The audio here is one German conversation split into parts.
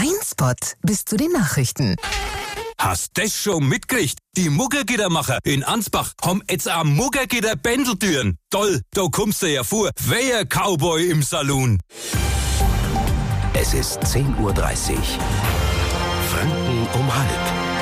Brainspot bis zu den Nachrichten. Hast das schon mitgekriegt? Die Muggergittermacher in Ansbach haben jetzt auch Muggergitter-Bändeltüren. Toll, da kommst du ja vor, wer Cowboy im Saloon. Es ist 10:30 Uhr. Franken um halb.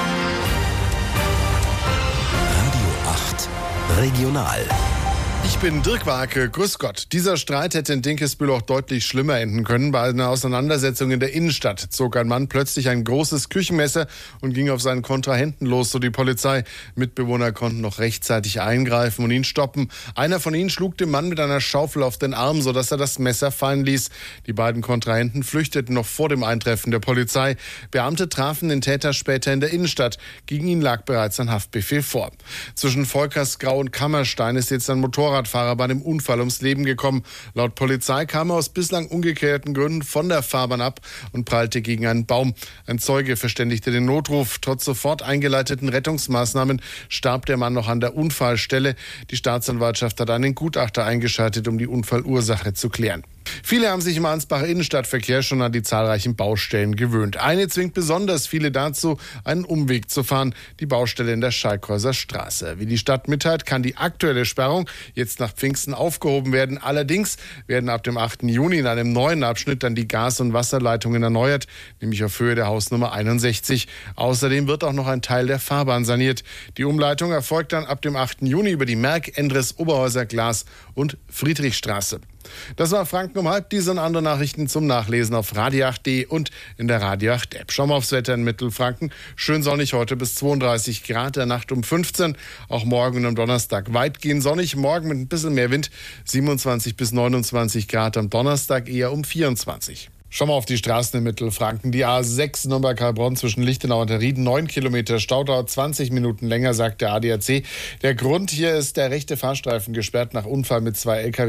Radio 8 Regional. Ich bin Dirk Warke, grüß Gott. Dieser Streit hätte in Dinkelsbühl auch deutlich schlimmer enden können. Bei einer Auseinandersetzung in der Innenstadt zog ein Mann plötzlich ein großes Küchenmesser und ging auf seinen Kontrahenten los, so die Polizei. Mitbewohner konnten noch rechtzeitig eingreifen und ihn stoppen. Einer von ihnen schlug dem Mann mit einer Schaufel auf den Arm, sodass er das Messer fallen ließ. Die beiden Kontrahenten flüchteten noch vor dem Eintreffen der Polizei. Beamte trafen den Täter später in der Innenstadt. Gegen ihn lag bereits ein Haftbefehl vor. Zwischen Volkersgrau und Kammerstein ist jetzt ein Motorradfahrer bei einem Unfall ums Leben gekommen. Laut Polizei kam er aus bislang ungeklärten Gründen von der Fahrbahn ab und prallte gegen einen Baum. Ein Zeuge verständigte den Notruf. Trotz sofort eingeleiteten Rettungsmaßnahmen starb der Mann noch an der Unfallstelle. Die Staatsanwaltschaft hat einen Gutachter eingeschaltet, um die Unfallursache zu klären. Viele haben sich im Ansbacher Innenstadtverkehr schon an die zahlreichen Baustellen gewöhnt. Eine zwingt besonders viele dazu, einen Umweg zu fahren, die Baustelle in der Schalkhäuser Straße. Wie die Stadt mitteilt, kann die aktuelle Sperrung jetzt nach Pfingsten aufgehoben werden. Allerdings werden ab dem 8. Juni in einem neuen Abschnitt dann die Gas- und Wasserleitungen erneuert, nämlich auf Höhe der Hausnummer 61. Außerdem wird auch noch ein Teil der Fahrbahn saniert. Die Umleitung erfolgt dann ab dem 8. Juni über die Merck, Endres, Oberhäuser, Glas und Friedrichstraße. Das war Franken um halb. Diese und andere Nachrichten zum Nachlesen auf radio8.de und in der Radio 8 App. Schauen wir aufs Wetter in Mittelfranken. Schön sonnig heute bis 32 Grad, der Nacht um 15. Auch morgen und am Donnerstag weitgehend sonnig. Morgen mit ein bisschen mehr Wind, 27 bis 29 Grad. Am Donnerstag eher um 24. Schauen wir auf die Straßen in Mittelfranken. Die A6 Nürnberg-Heilbronn zwischen Lichtenau und Rieden, 9 Kilometer Stau, dauert 20 Minuten länger, sagt der ADAC. Der Grund hier ist der rechte Fahrstreifen gesperrt nach Unfall mit 2 LKW.